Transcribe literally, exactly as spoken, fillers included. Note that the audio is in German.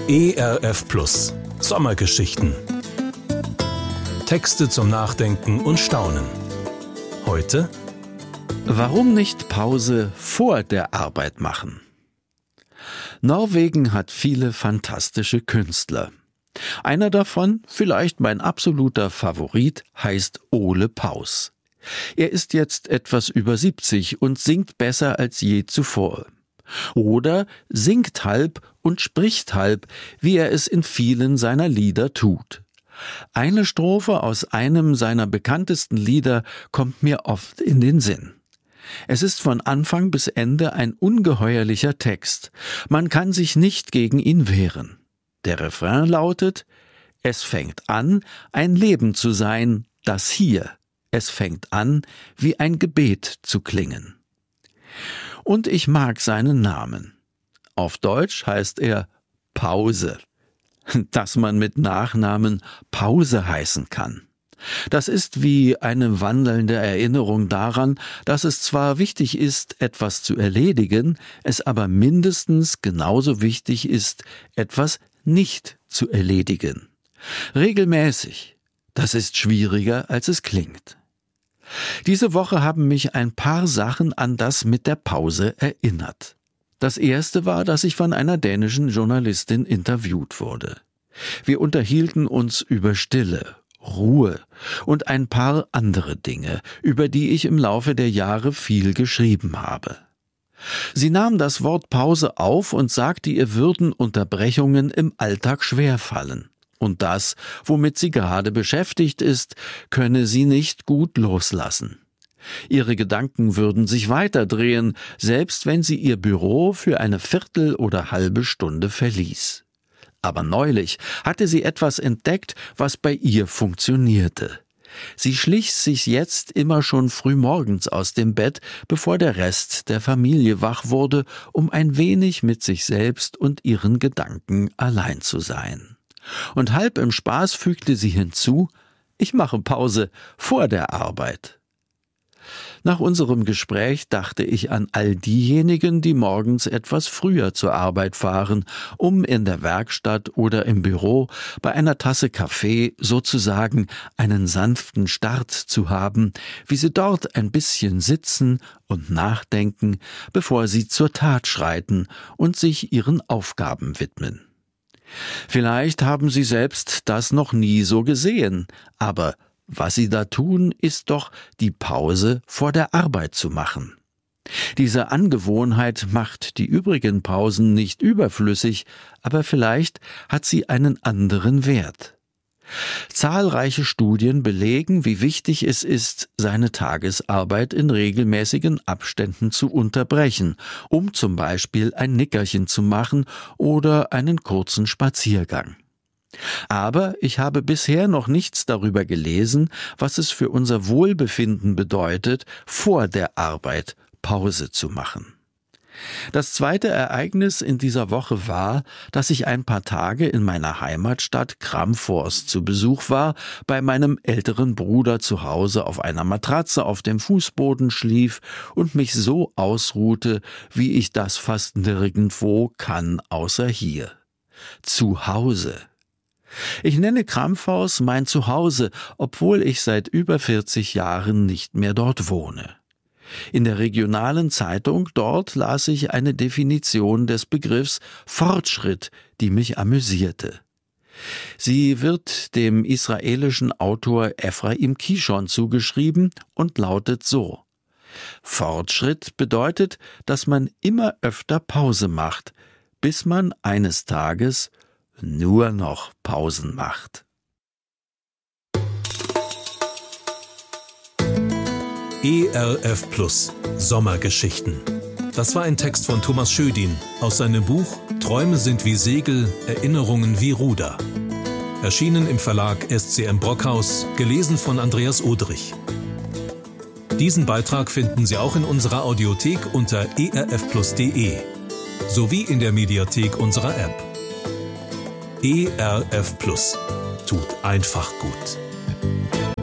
E R F Plus. Sommergeschichten. Texte zum Nachdenken und Staunen. Heute: Warum nicht Pause vor der Arbeit machen? Norwegen hat viele fantastische Künstler. Einer davon, vielleicht mein absoluter Favorit, heißt Ole Paus. Er ist jetzt etwas über siebzig und singt besser als je zuvor. Oder singt halb und spricht halb, wie er es in vielen seiner Lieder tut. Eine Strophe aus einem seiner bekanntesten Lieder kommt mir oft in den Sinn. Es ist von Anfang bis Ende ein ungeheuerlicher Text. Man kann sich nicht gegen ihn wehren. Der Refrain lautet: Es fängt an, ein Leben zu sein, das hier. Es fängt an, wie ein Gebet zu klingen. Und ich mag seinen Namen. Auf Deutsch heißt er Pause. Dass man mit Nachnamen Pause heißen kann. Das ist wie eine wandelnde Erinnerung daran, dass es zwar wichtig ist, etwas zu erledigen, es aber mindestens genauso wichtig ist, etwas nicht zu erledigen. Regelmäßig. Das ist schwieriger, als es klingt. Diese Woche haben mich ein paar Sachen an das mit der Pause erinnert. Das erste war, dass ich von einer dänischen Journalistin interviewt wurde. Wir unterhielten uns über Stille, Ruhe und ein paar andere Dinge, über die ich im Laufe der Jahre viel geschrieben habe. Sie nahm das Wort Pause auf und sagte, ihr würden Unterbrechungen im Alltag schwerfallen. Und das, womit sie gerade beschäftigt ist, könne sie nicht gut loslassen. Ihre Gedanken würden sich weiterdrehen, selbst wenn sie ihr Büro für eine Viertel oder halbe Stunde verließ. Aber neulich hatte sie etwas entdeckt, was bei ihr funktionierte. Sie schlich sich jetzt immer schon frühmorgens aus dem Bett, bevor der Rest der Familie wach wurde, um ein wenig mit sich selbst und ihren Gedanken allein zu sein. Und halb im Spaß fügte sie hinzu: Ich mache Pause vor der Arbeit. Nach unserem Gespräch dachte ich an all diejenigen, die morgens etwas früher zur Arbeit fahren, um in der Werkstatt oder im Büro bei einer Tasse Kaffee sozusagen einen sanften Start zu haben, wie sie dort ein bisschen sitzen und nachdenken, bevor sie zur Tat schreiten und sich ihren Aufgaben widmen. Vielleicht haben Sie selbst das noch nie so gesehen, aber was Sie da tun, ist doch, die Pause vor der Arbeit zu machen. Diese Angewohnheit macht die übrigen Pausen nicht überflüssig, aber vielleicht hat sie einen anderen Wert. Zahlreiche Studien belegen, wie wichtig es ist, seine Tagesarbeit in regelmäßigen Abständen zu unterbrechen, um zum Beispiel ein Nickerchen zu machen oder einen kurzen Spaziergang. Aber ich habe bisher noch nichts darüber gelesen, was es für unser Wohlbefinden bedeutet, vor der Arbeit Pause zu machen. Das zweite Ereignis in dieser Woche war, dass ich ein paar Tage in meiner Heimatstadt Kramfors zu Besuch war, bei meinem älteren Bruder zu Hause auf einer Matratze auf dem Fußboden schlief und mich so ausruhte, wie ich das fast nirgendwo kann, außer hier. Zu Hause. Ich nenne Kramfors mein Zuhause, obwohl ich seit über vierzig Jahren nicht mehr dort wohne. In der regionalen Zeitung dort las ich eine Definition des Begriffs Fortschritt, die mich amüsierte. Sie wird dem israelischen Autor Ephraim Kishon zugeschrieben und lautet so: Fortschritt bedeutet, dass man immer öfter Pause macht, bis man eines Tages nur noch Pausen macht. E R F Plus. Sommergeschichten. Das war ein Text von Thomas Schödin aus seinem Buch Träume sind wie Segel, Erinnerungen wie Ruder. Erschienen im Verlag S C M Brockhaus, gelesen von Andreas Odrich. Diesen Beitrag finden Sie auch in unserer Audiothek unter e r f plus punkt d e sowie in der Mediathek unserer App. E R F Plus. Tut einfach gut.